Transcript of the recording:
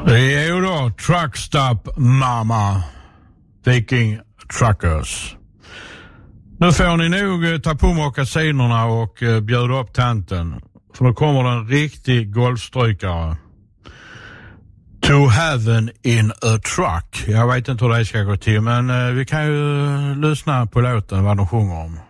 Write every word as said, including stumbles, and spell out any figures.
Det är ju då Truckstop Mama, Viking Truckers. Nu får ni nog ta på mockasinerna och uh, bjuda upp tanten. För då kommer det en riktig golfstrykare. To heaven in a truck. Jag vet inte hur det ska gå till, men uh, vi kan ju lyssna på låten vad de sjunger om.